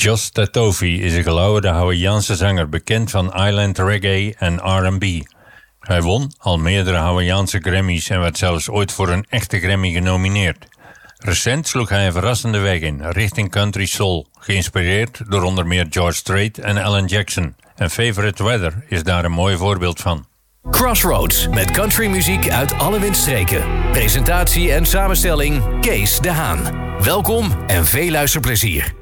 Josh Tatofi is een gelouterde Hawaïaanse zanger, bekend van island reggae en R&B. Hij won al meerdere Hawaïaanse Grammys en werd zelfs ooit voor een echte Grammy genomineerd. Recent sloeg hij een verrassende weg in, richting country soul, geïnspireerd door onder meer George Strait en Alan Jackson. En Favorite Weather is daar een mooi voorbeeld van. Crossroads, met countrymuziek uit alle windstreken. Presentatie en samenstelling Kees de Haan. Welkom en veel luisterplezier.